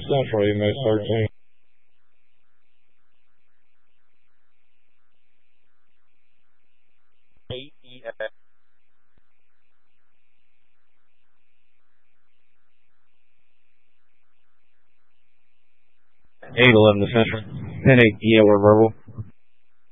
Central, EMS 13. Eight 11 to Central. 10-8, yeah, we're verbal.